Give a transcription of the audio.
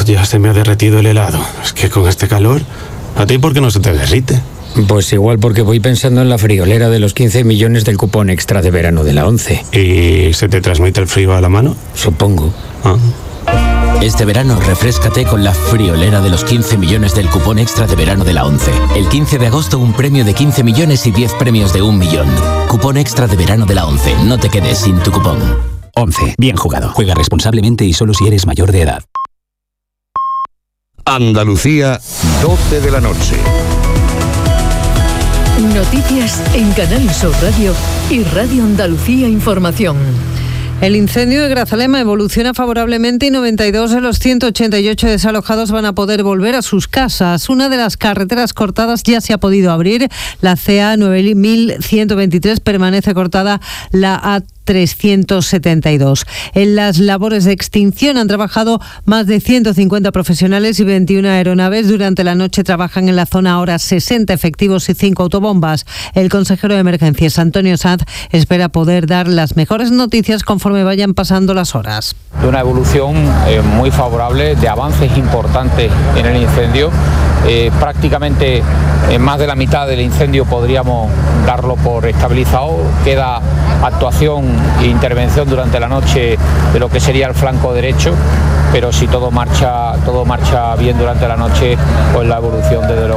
Ya se me ha derretido el helado. Es que con este calor, ¿a ti por qué no se te derrite? Pues igual porque voy pensando en la friolera de los 15 millones del cupón extra de verano de la 11. ¿Y se te transmite el frío a la mano? Supongo. Ah. Este verano refréscate con la friolera de los 15 millones del cupón extra de verano de la 11. El 15 de agosto un premio de 15 millones y 10 premios de 1 millón. Cupón extra de verano de la 11. No te quedes sin tu cupón. 11. Bien jugado. Juega responsablemente y solo si eres mayor de edad. Andalucía, 12 de la noche. Noticias en Canal Sur Radio y Radio Andalucía Información. El incendio de Grazalema evoluciona favorablemente y 92 de los 188 desalojados van a poder volver a sus casas. Una de las carreteras cortadas ya se ha podido abrir. La CA 9123 permanece cortada, la A372. En las labores de extinción han trabajado más de 150 profesionales y 21 aeronaves. Durante la noche trabajan en la zona ahora 60 efectivos y 5 autobombas. El consejero de Emergencias, Antonio Sanz, espera poder dar las mejores noticias conforme vayan pasando las horas. De una evolución muy favorable, de avances importantes en el incendio. Prácticamente más de la mitad del incendio podríamos darlo por estabilizado. Queda actuación e intervención durante la noche de lo que sería el flanco derecho, pero si todo marcha bien durante la noche, pues la evolución desde luego